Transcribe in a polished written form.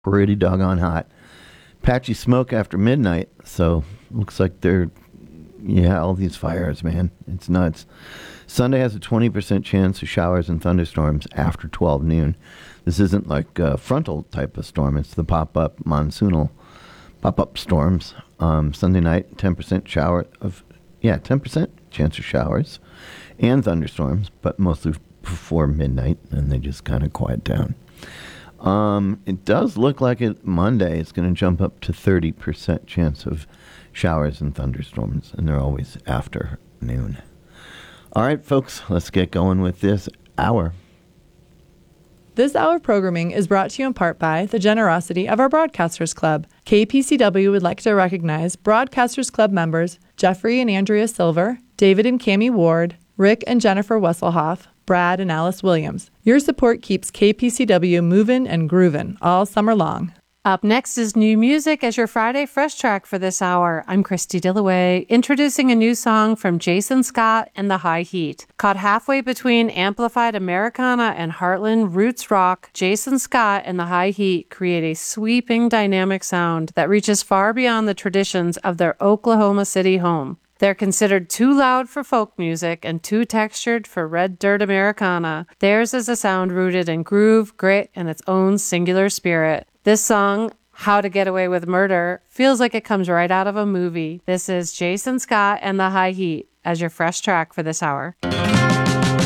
pretty doggone hot. Patchy smoke after midnight, so looks like all these fires, man. It's nuts. Sunday has a 20% chance of showers and thunderstorms after 12 noon. This isn't like a frontal type of storm. It's the pop-up monsoonal pop-up storms. Sunday night, 10% chance of showers and thunderstorms, but mostly before midnight, and they just kind of quiet down. It does look like Monday it's going to jump up to 30% chance of showers and thunderstorms, and they're always after noon. All right, folks, let's get going with this hour. This hour of programming is brought to you in part by the generosity of our Broadcasters Club. KPCW would like to recognize Broadcasters Club members Jeffrey and Andrea Silver, David and Cammie Ward, Rick and Jennifer Wesselhoff, Brad and Alice Williams. Your support keeps KPCW moving and grooving all summer long. Up next is new music as your Friday Fresh Track for this hour. I'm Christy Dillaway, introducing a new song from Jason Scott and the High Heat. Caught halfway between amplified Americana and Heartland roots rock, Jason Scott and the High Heat create a sweeping dynamic sound that reaches far beyond the traditions of their Oklahoma City home. They're considered too loud for folk music and too textured for red dirt Americana. Theirs is a sound rooted in groove, grit, and its own singular spirit. This song, How to Get Away with Murder, feels like it comes right out of a movie. This is Jason Scott and the High Heat as your Fresh Track for this hour.